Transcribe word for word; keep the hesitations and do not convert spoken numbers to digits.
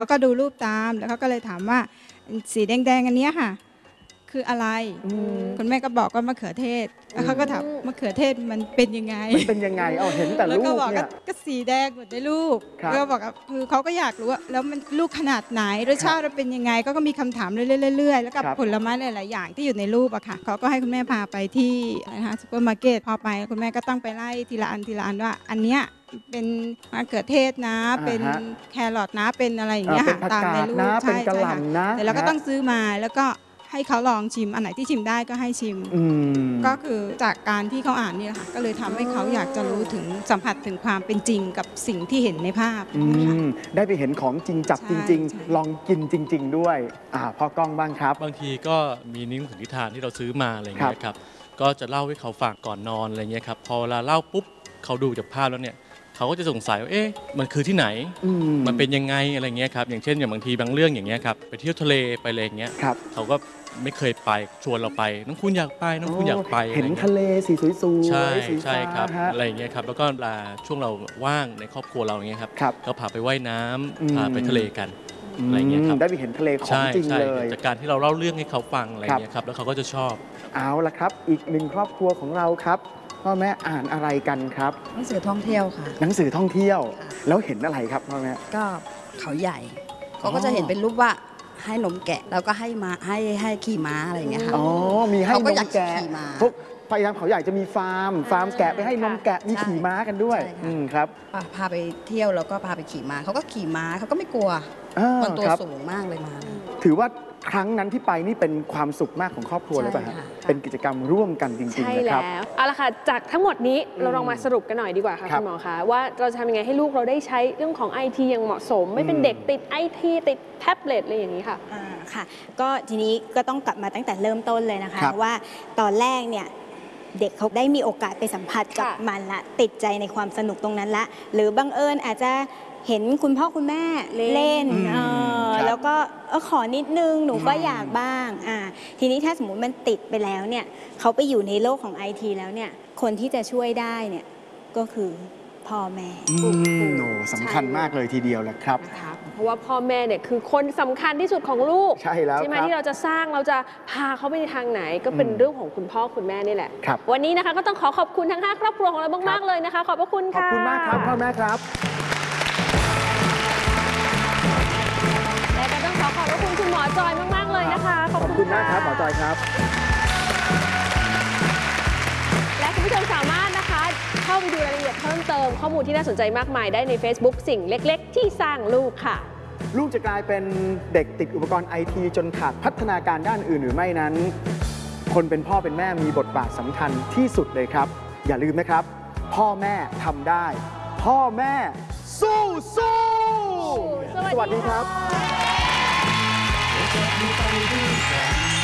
แล้วก็ดูรูปตามแล้วเขาก็เลยถามว่าสีแดงๆอันนี้ค่ะคืออะไรคุณแม่ก็บอกว่ามะเขือเทศแล้วเขาก็ถามมะเขือเทศมันเป็นยังไงมันเป็นยังไงเอาเห็นแต่ลูกเนี่ยก็สีแดงหมดในรูปแล้วก็บอกคือเขาก็อยากรู้ว่าแล้วมันลูกขนาดไหนรสชาติเป็นยังไงก็มีคำถามเรื่อยๆแล้วกับผลไม้หลายๆอย่างที่อยู่ในรูปอะค่ะเขาก็ให้คุณแม่พาไปที่นะคะซุปเปอร์มาร์เก็ตพอไปคุณแม่ก็ต้องไปไล่ทีละอันทีละอันว่าอันเนี้ยเป็นมะเขือเทศนะเป็นแครอทนะเป็นอะไรอย่างเงี้ยค่ะตามในรูปใช่ใช่ค่ะแต่เราก็ต้องซื้อมาแล้วก็ให้เขาลองชิมอันไหนที่ชิมได้ก็ให้ชิมก็คือจากการที่เขาอ่านนี่แหละค่ะก็เลยทำให้เขาอยากจะรู้ถึงสัมผัสถึงความเป็นจริงกับสิ่งที่เห็นในภาพได้ไปเห็นของจริงจับจริงๆลองกินจริงๆด้วยอ่าพ่อกล้องบ้างครับบางทีก็มีนิ้งถึงนิทานที่เราซื้อมาอะไรเงี้ยครับก็จะเล่าให้เขาฟังก่อนนอนอะไรเงี้ยครับพอเวลาเล่าปุ๊บเขาดูจากภาพแล้วเนี่ยเขาก็จะสงสัยว่าเอ๊ะมันคือที่ไหนมันเป็นยังไงอะไรเงี้ยครับอย่างเช่นอย่างบางทีบางเรื่องอย่างเงี้ยครับไปเที่ยวทะเลไปอะไรเงี้ยเขาก็ไม่เคยไปชวนเราไปน้องคุณอยากไปน้องคุณอยากไปเห็นทะเลสีสวยๆใช่ใช่ครับอะไรเงี้ยครับแล้วก็ช่วงเราว่างในครอบครัวเราอย่างเงี้ยครับก็พาไปว่ายน้ำพาไปทะเลกันอะไรเงี้ยครับได้ไปเห็นทะเลของจริงเลยจากการที่เราเล่าเรื่องให้เขาฟังอะไรเงี้ยครับแล้วเขาก็จะชอบเอาละครับอีกหนึ่งครอบครัวของเราครับพ่อแม่อ่านอะไรกันครับหนังสือท่องเที่ยวค่ะหนังสือท่องเที่ยวแล้วเห็นอะไรครับพ่อแม่ก็เขาใหญ่เขาก็จะเห็นเป็นรูปว่าให้นมแกะแล้วก็ให้มาให้ให้ขี่ม้าอะไรอย่างเงี้ยค่ะอ๋อมีให้นมแกะพวกพยายามเขาใหญ่จะมีฟาร์มฟาร์มแกะไปให้นมแกะมีขี่ม้ากันด้วยครับพาไปเที่ยวแล้วก็พาไปขี่ม้าเขาก็ขี่ม้าเขาก็ไม่กลัวคนตัวสูงมากเลยมาถือว่าครั้งนั้นที่ไปนี่เป็นความสุขมากของครอบครัวเลยป่ะครับเป็นกิจกรรมร่วมกันจริงๆนะครับใช่แล้วเอาละค่ะจากทั้งหมดนี้เราลองมาสรุปกันหน่อยดีกว่าค่ะคุณหมอคะว่าเราจะทำยังไงให้ลูกเราได้ใช้เรื่องของ ไอ ที อย่างเหมาะสมไม่เป็นเด็กติด ไอ ที ติดแท็บเล็ตอะไรอย่างนี้ค่ะอ่าค่ะก็ทีนี้ก็ต้องกลับมาตั้งแต่เริ่มต้นเลยนะคะว่าตอนแรกเนี่ยเด็กเขาได้มีโอกาสไปสัมผัสกับมันละติดใจในความสนุกตรงนั้นละหรือบังเอิญอาจจะเห็นคุณพ่อคุณแม่เล่นแล้วก็ขอนิดนึงหนูก็อยากบ้างอ่าทีนี้ถ้าสมมุติมันติดไปแล้วเนี่ยเขาไปอยู่ในโลกของ ไอ ที แล้วเนี่ยคนที่จะช่วยได้เนี่ยก็คือพ่อแม่โอ้สำคัญมากเลยทีเดียวแหละครับเพราะว่าพ่อแม่เนี่ยคือคนสำคัญที่สุดของลูกใช่แล้วใช่ไหมที่เราจะสร้างเราจะพาเขาไปในทางไหนก็เป็นเรื่องของคุณพ่อคุณแม่นี่แหละวันนี้นะคะก็ต้องขอขอบคุณทั้งห้าครอบครัวของเรามากๆเลยนะคะขอบพระคุณค่ะขอบคุณมากครับพ่อแม่ครับและก็ต้องขอขอบพระคุณคุณหมอจอยมากๆเลยนะคะขอบคุณมากครับหมอจอยครับและคุณผู้ชมสามารถนะคะเข้าไปดูรายละเอียดเพิ่มเติมข้อมูลที่น่าสนใจมากมายได้ใน Facebook สิ่งเล็กๆที่สร้างลูกค่ะลูกจะกลายเป็นเด็กติดอุปกรณ์ ไอ ที จนขาดพัฒนาการด้านอื่นหรือไม่นั้นคนเป็นพ่อเป็นแม่มีบทบาทสำคัญที่สุดเลยครับอย่าลืมนะครับพ่อแม่ทำได้พ่อแม่สู้สู้สวัสดีครับ